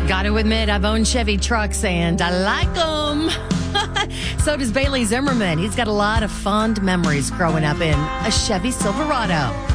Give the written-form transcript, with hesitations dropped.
Got to admit, I've owned Chevy trucks and I like them. So does Bailey Zimmerman. He's got a lot of fond memories growing up in a Chevy Silverado.